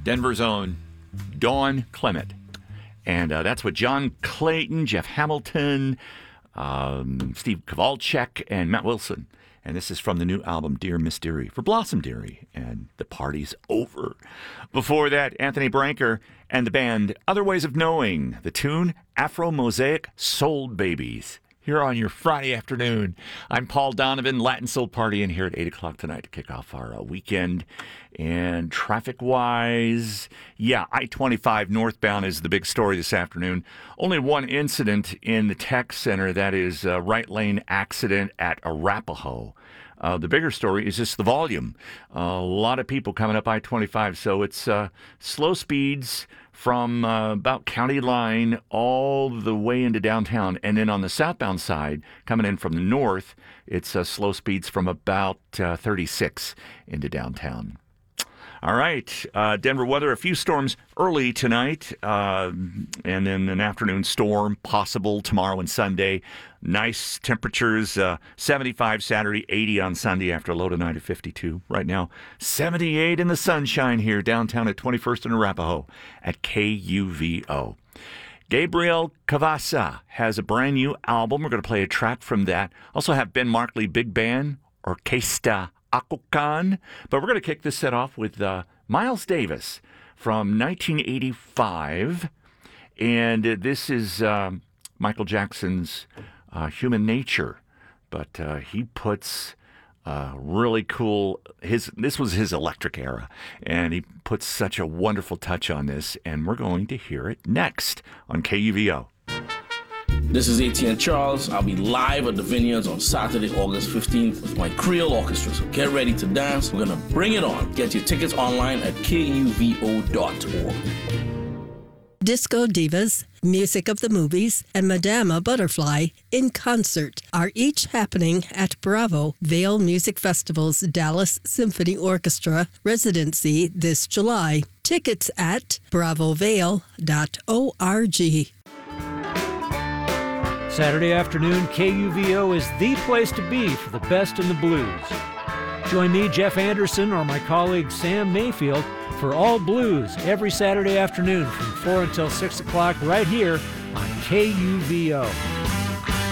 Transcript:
Denver's own Dawn Clement. And that's with John Clayton, Jeff Hamilton, Steve Kowalczyk, and Matt Wilson. And this is from the new album, Dear Miss Dearie, for Blossom Dearie. And the party's over. Before that, Anthony Branker and the band Other Ways of Knowing. The tune, Afro Mosaic Soul Babies. Here on your Friday afternoon. I'm Paul Donovan, Latin Soul Party, in here at 8 o'clock tonight to kick off our weekend. And traffic-wise, I-25 northbound is the big story this afternoon. Only one incident in the tech center, that is a right lane accident at Arapahoe. The bigger story is just the volume. A lot of people coming up I-25, so it's slow speeds from about County Line all the way into downtown. And then on the southbound side, coming in from the north, it's slow speeds from about 36 into downtown. All right, Denver weather, a few storms early tonight, and then an afternoon storm possible tomorrow and Sunday. Nice temperatures, 75 Saturday, 80 on Sunday after a low tonight of 52. Right now, 78 in the sunshine here downtown at 21st and Arapahoe at KUVO. Gabriel Cavassa has a brand new album. We're going to play a track from that. Also have Ben Markley Big Band, Orquesta Acocan. But we're going to kick this set off with Miles Davis from 1985. And this is Michael Jackson's Human Nature. But he puts really cool, this was his electric era. And he puts such a wonderful touch on this. And we're going to hear it next on KUVO. This is ATN Charles. I'll be live at the Vineyards on Saturday, August 15th with my Creole Orchestra. So get ready to dance. We're going to bring it on. Get your tickets online at kuvo.org. Disco Divas, Music of the Movies, and Madama Butterfly in concert are each happening at Bravo Vale Music Festival's Dallas Symphony Orchestra residency this July. Tickets at bravovale.org. Saturday afternoon, KUVO is the place to be for the best in the blues. Join me, Jeff Anderson, or my colleague Sam Mayfield for All Blues every Saturday afternoon from 4 until 6 o'clock right here on KUVO.